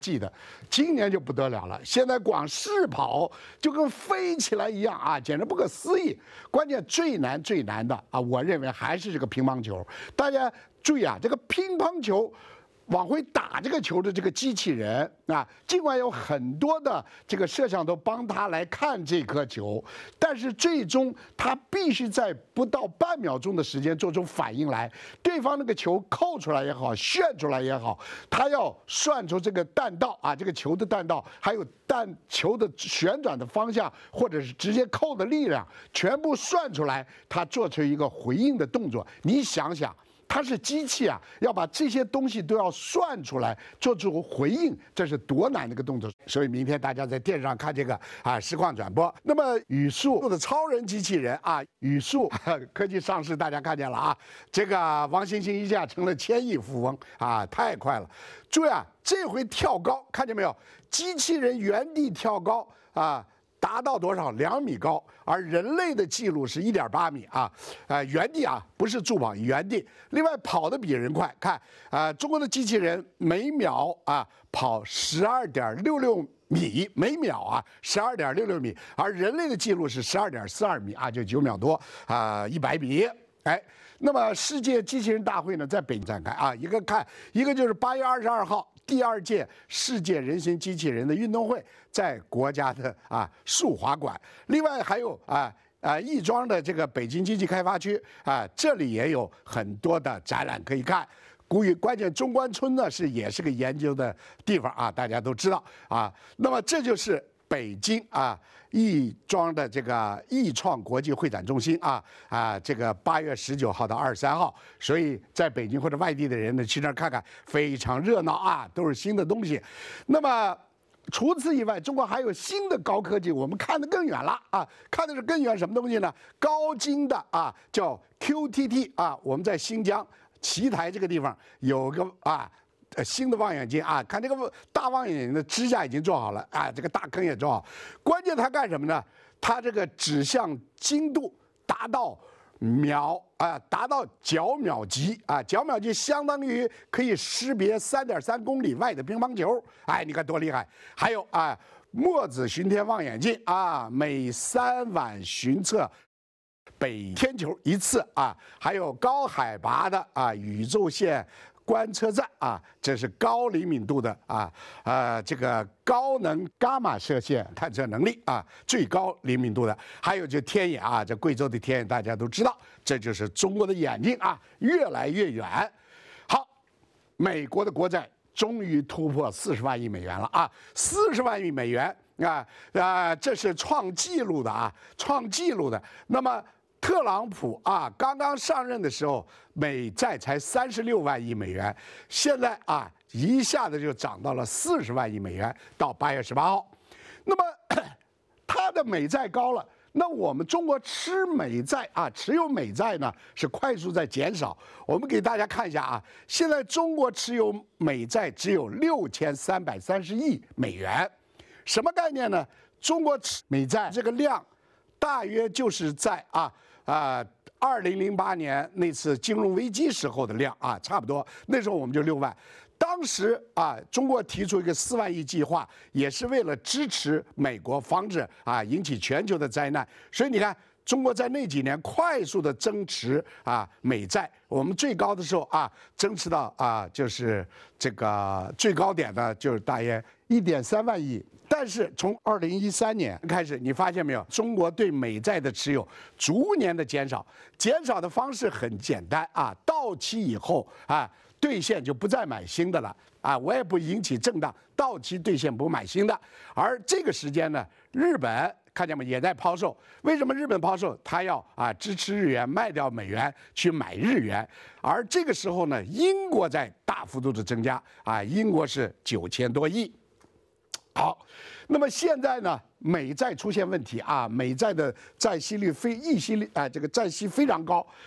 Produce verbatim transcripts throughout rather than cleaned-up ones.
记得，今年就不得了了。现在光试跑就跟飞起来一样啊，简直不可思议。关键最难最难的啊，我认为还是这个乒乓球。大家注意啊，这个乒乓球。 往回打这个球的这个机器人啊，尽管有很多的这个摄像头帮他来看这颗球，但是最终他必须在不到半秒钟的时间做出反应来。对方那个球扣出来也好，旋出来也好，他要算出这个弹道啊，这个球的弹道，还有弹球的旋转的方向，或者是直接扣的力量，全部算出来，他做出一个回应的动作。你想想。 它是机器啊，要把这些东西都要算出来，做出回应，这是多难的一个动作。所以明天大家在电视上看这个啊实况转播。那么语速的超人机器人啊，语速科技上市，大家看见了啊，这个王星星一下成了千亿富翁啊，太快了。注意啊，这回跳高，看见没有？机器人原地跳高啊。 达到多少？两米高，而人类的记录是一点八米啊，呃，原地啊，不是助跑，原地。另外跑得比人快，看啊、呃，中国的机器人每秒啊跑十二点六六米，每秒啊十二点六六米，而人类的记录是十二点四二米啊，就九秒多啊，一百米。哎，那么世界机器人大会呢，在北京展开啊，一个看，一个就是八月二十二号。 第二届世界人形机器人的运动会在国家的啊速滑馆，另外还有啊啊亦庄的这个北京经济开发区啊，这里也有很多的展览可以看。估计关键中关村呢是也是个研究的地方啊，大家都知道啊。那么这就是北京啊亦庄的这个亦创国际会展中心啊啊，这个八月十九号到二十三号，所以在北京或者外地的人呢去那儿看看，非常热闹啊，都是新的东西。那么除此以外，中国还有新的高科技，我们看得更远了啊，看的是更远什么东西呢？高精的啊，叫 Q T T 啊，我们在新疆奇台这个地方有个啊。 呃，新的望远镜啊，看这个大望远镜的支架已经做好了啊，这个大坑也做好。关键它干什么呢？它这个指向精度达到秒啊，达到角秒级啊，角秒级相当于可以识别三点三公里外的乒乓球。哎，你看多厉害！还有啊，墨子巡天望远镜啊，每三晚巡测。 北天球一次啊，还有高海拔的啊宇宙线观测站啊，这是高灵敏度的啊呃这个高能伽马射线探测能力啊，最高灵敏度的。还有就天眼啊，这贵州的天眼大家都知道，这就是中国的眼睛啊，越来越远。好，美国的国债终于突破四十万亿美元了啊，四十万亿美元啊啊，这是创纪录的啊，创纪录的。那么。 特朗普啊，刚刚上任的时候，美债才三十六万亿美元，现在啊，一下子就涨到了四十万亿美元，到八月十八号。那么，他的美债高了，那我们中国吃美债啊，持有美债呢是快速在减少。我们给大家看一下啊，现在中国持有美债只有六千三百三十亿美元，什么概念呢？中国持美债这个量，大约就是在啊。 啊，二零零八年那次金融危机时候的量啊，差不多那时候我们就六万。当时啊，中国提出一个四万亿计划，也是为了支持美国，防止啊引起全球的灾难。所以你看，中国在那几年快速的增持啊美债，我们最高的时候啊，增持到啊就是这个最高点呢，就是大约一点三万亿。 但是从二零一三年开始，你发现没有？中国对美债的持有逐年的减少，减少的方式很简单啊，到期以后啊兑现就不再买新的了啊，我也不引起震荡，到期兑现不买新的。而这个时间呢，日本看见吗？也在抛售。为什么日本抛售？他要啊支持日元，卖掉美元去买日元。而这个时候呢，英国在大幅度的增加啊，英国是九千多亿。 好，那么现在呢，美债出现问题啊，美债的债息率非溢息率啊，这个债息非常高，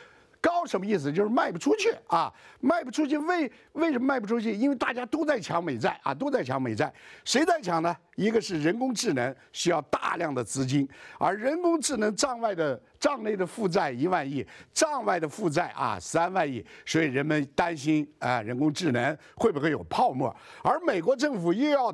高什么意思？就是卖不出去啊，卖不出去。为为什么卖不出去？因为大家都在抢美债啊，都在抢美债。谁在抢呢？一个是人工智能需要大量的资金，而人工智能账外的账内的负债一万亿，账外的负债啊三万亿，所以人们担心啊人工智能会不会有泡沫？而美国政府又要